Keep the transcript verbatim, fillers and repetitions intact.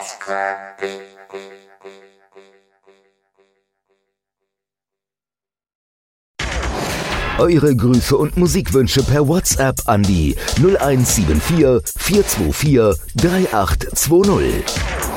Eure Grüße und Musikwünsche per WhatsApp an die null eins sieben vier vier zwei vier drei acht zwei null.